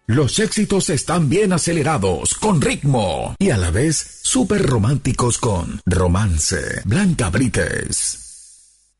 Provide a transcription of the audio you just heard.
Los éxitos están bien acelerados, con ritmo, y a la vez súper románticos con Romance. Blanca Brites.